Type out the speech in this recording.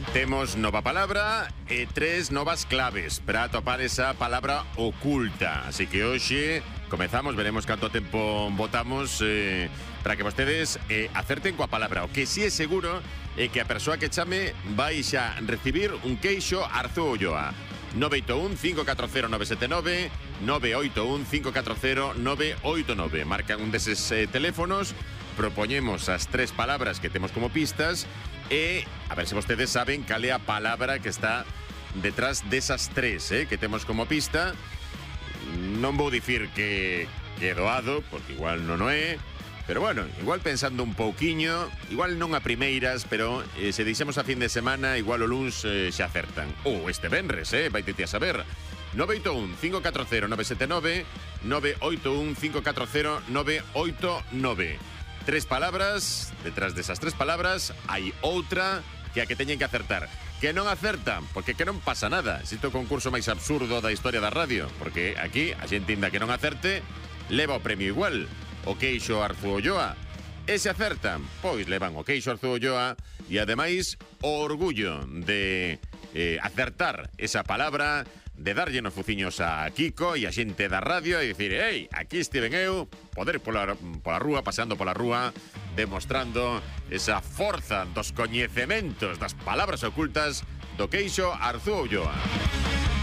Temos nova palabra e 3 novas claves para atopar esa palabra oculta. Así que hoxe comezamos, veremos canto tempo votamos para que vostedes acerten coa palabra. O que si é seguro é que a persoa que chame vai xa recibir un queixo Arzúa Ulloa. 981-540-979, 981-540-989. Marcan un deses teléfonos, propoñemos as 3 palabras que temos como pistas e a ver se vostedes saben cal é a palabra que está detrás desas 3 que temos como pista. Non vou dicir que é doado, porque igual non o é, pero bueno, igual pensando un pouquiño, igual non a primeiras, pero se deixemos a fin de semana, igual o luns se acertan. Ou este venres, vai te a saber. 981-540-979, 981-540-989. 3 palabras, detrás desas 3 palabras hai outra que a que teñen que acertar. Que non acertan, porque que non pasa nada. Existe o concurso máis absurdo da historia da radio, porque aquí a xente inda que non acerte leva o premio igual, o queixo Arzúa Ulloa. E se acertan, pois levan o queixo Arzúa Ulloa e ademais o orgullo de acertar esa palabra, de darlle nos fuciños a Kiko e a xente da radio e dicir, ei, aquí estiven eu, poder pola rúa, paseando pola rúa, demostrando esa forza dos coñecementos das palabras ocultas do queixo Arzúa Ulloa.